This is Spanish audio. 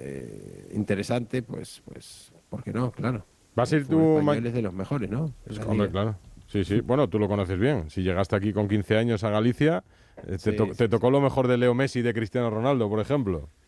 interesante, pues, ¿por qué no? Claro. ¿Vas a El ir fútbol tú, español es de los mejores, ¿no? En la Hombre, liga. claro. Sí, sí. Bueno, tú lo conoces bien. Si llegaste aquí con 15 años a Galicia, Sí, te sí, tocó sí. lo mejor de Leo Messi y de Cristiano Ronaldo, por ejemplo.